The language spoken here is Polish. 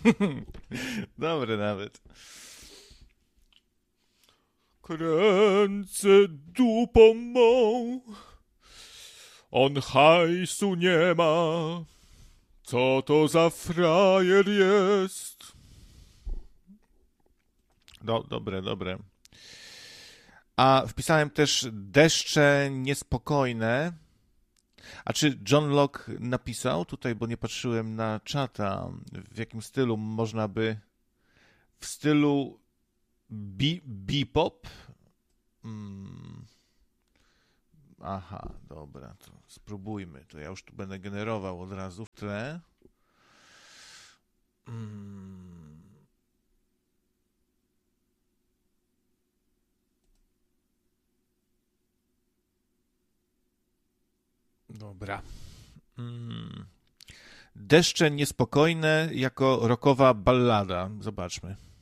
Dobry nawet. Kręcę dupą mą, on hajsu nie ma. Co to za frajer jest? Dobre. A wpisałem też deszcze niespokojne. A czy John Locke napisał tutaj, bo nie patrzyłem na czata, w jakim stylu można by... W stylu bebop? Aha, dobra, to spróbujmy. To ja już tu będę generował od razu w tle. Dobra. Deszcze niespokojne jako rockowa ballada. Zobaczmy.